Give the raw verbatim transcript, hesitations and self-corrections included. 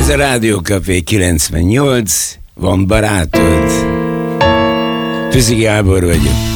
Ez a Rádió Café kilencvennyolc, van barátod? Füzi Gábor vagyok.